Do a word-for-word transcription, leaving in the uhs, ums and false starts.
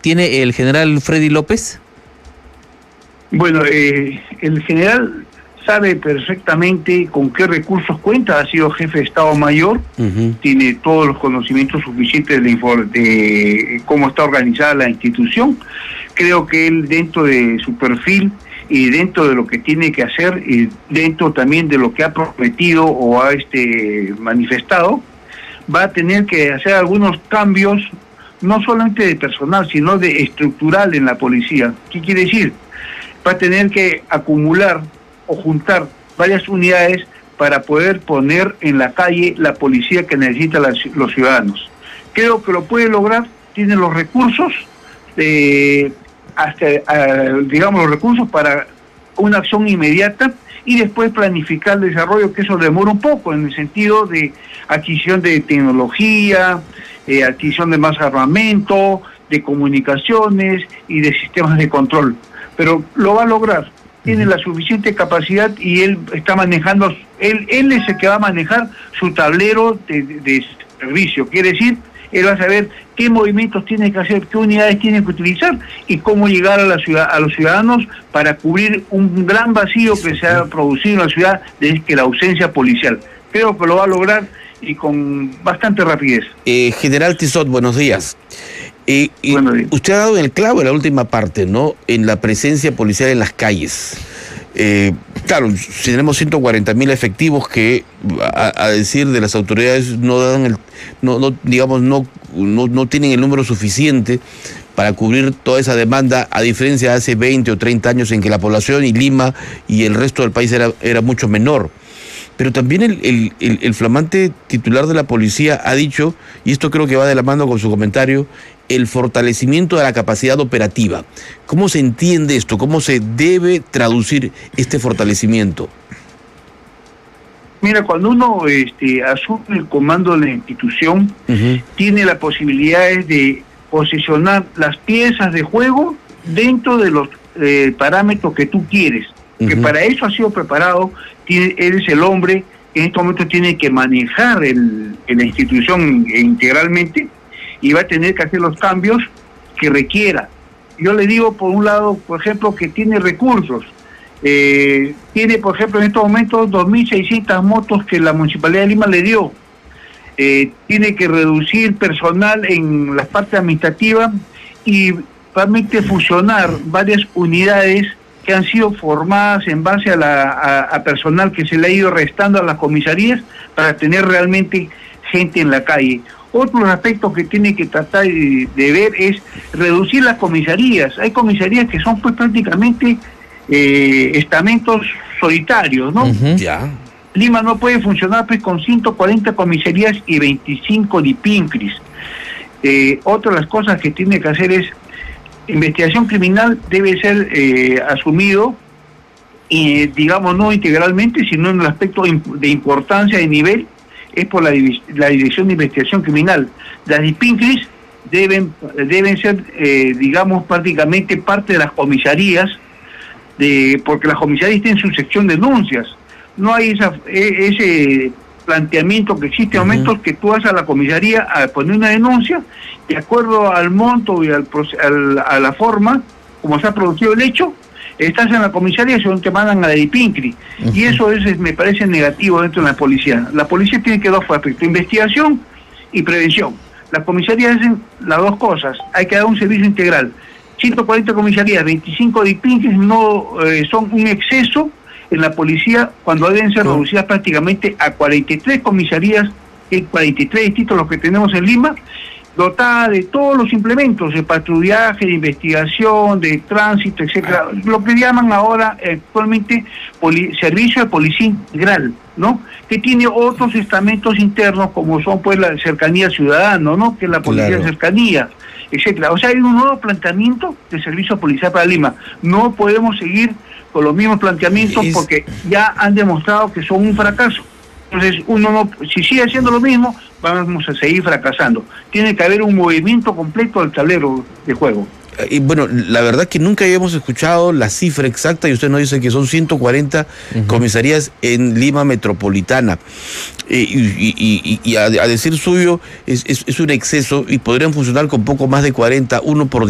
tiene el general Freddy López? Bueno, eh, el general sabe perfectamente con qué recursos cuenta, ha sido jefe de Estado Mayor, uh-huh. tiene todos los conocimientos suficientes de, de cómo está organizada la institución. Creo que él, dentro de su perfil y dentro de lo que tiene que hacer, y dentro también de lo que ha prometido o ha este manifestado, va a tener que hacer algunos cambios, no solamente de personal, sino de estructural en la policía. ¿Qué quiere decir? Va a tener que acumular o juntar varias unidades para poder poner en la calle la policía que necesitan los ciudadanos. Creo que lo puede lograr, tiene los recursos, eh, hasta eh, digamos los recursos para una acción inmediata y después planificar el desarrollo, que eso demora un poco en el sentido de adquisición de tecnología, eh, adquisición de más armamento, de comunicaciones y de sistemas de control. Pero lo va a lograr. Tiene la suficiente capacidad y él está manejando, él él es el que va a manejar su tablero de, de, de servicio. Quiere decir, él va a saber qué movimientos tiene que hacer, qué unidades tiene que utilizar y cómo llegar a la ciudad, a los ciudadanos para cubrir un gran vacío que se ha producido en la ciudad desde la ausencia policial. Creo que lo va a lograr y con bastante rapidez. Eh, General Tissot, buenos días. Eh, y usted ha dado el clavo en la última parte, ¿no? En la presencia policial en las calles. Eh, claro, tenemos ciento cuarenta mil efectivos que, a, a decir de las autoridades, no dan el, no, no, digamos, no, no, no tienen el número suficiente para cubrir toda esa demanda, a diferencia de hace veinte o treinta años en que la población y Lima y el resto del país era, era mucho menor. Pero también el, el, el, el flamante titular de la policía ha dicho, y esto creo que va de la mano con su comentario, el fortalecimiento de la capacidad operativa. ¿Cómo se entiende esto? ¿Cómo se debe traducir este fortalecimiento? Mira, cuando uno este, asume el comando de la institución, uh-huh. tiene la posibilidad de posicionar las piezas de juego dentro de los eh, parámetros que tú quieres. Uh-huh. Que para eso ha sido preparado, tiene, eres el hombre que en este momento tiene que manejar el, en la institución integralmente, y va a tener que hacer los cambios que requiera. Yo le digo, por un lado, por ejemplo, que tiene recursos. Eh, tiene, por ejemplo, en estos momentos dos mil seiscientas motos que la Municipalidad de Lima le dio. Eh, tiene que reducir personal en la parte administrativa y permite fusionar varias unidades que han sido formadas en base a, la, a, a personal que se le ha ido restando a las comisarías para tener realmente gente en la calle. Otro aspecto que tiene que tratar de, de ver es reducir las comisarías. Hay comisarías que son pues prácticamente eh, estamentos solitarios, ¿no? Uh-huh. Ya. Lima no puede funcionar pues con ciento cuarenta comisarías y veinticinco dipincris. Eh, otra de las cosas que tiene que hacer es investigación criminal debe ser eh, asumido y digamos no integralmente, sino en el aspecto de importancia de nivel, es por la, la Dirección de Investigación Criminal. Las dipincris deben deben ser, eh, digamos, prácticamente parte de las comisarías, de porque las comisarías tienen su sección de denuncias. No hay esa, ese planteamiento que existe en uh-huh. momentos que tú vas a la comisaría a poner una denuncia, de acuerdo al monto y al, al, a la forma como se ha producido el hecho, estás en la comisaría y te mandan a la dipincri. Uh-huh. Y eso es, me parece negativo dentro de la policía. La policía tiene que dos aspectos, investigación y prevención. Las comisarías hacen las dos cosas, hay que dar un servicio integral. ciento cuarenta comisarías, veinticinco dipincris no eh, son un exceso en la policía cuando deben ser uh-huh. reducidas prácticamente a cuarenta y tres comisarías, que cuarenta y tres distritos los que tenemos en Lima, dotada de todos los implementos de patrullaje, de investigación, de tránsito, etcétera, lo que llaman ahora actualmente poli- servicio de policía integral, ¿no? Que tiene otros estamentos internos como son pues la cercanía ciudadana, ¿no? Que es la policía claro. de cercanía, etcétera. O sea, hay un nuevo planteamiento de servicio policial para Lima. No podemos seguir con los mismos planteamientos es... porque ya han demostrado que son un fracaso. Entonces, uno no, si sigue haciendo lo mismo, vamos a seguir fracasando. Tiene que haber un movimiento completo del tablero de juego. Y bueno, la verdad que nunca habíamos escuchado la cifra exacta y usted nos dice que son ciento cuarenta uh-huh. comisarías en Lima metropolitana. Eh, y, y, y, y a, a decir suyo, es, es, es un exceso y podrían funcionar con poco más de cuarenta, uno por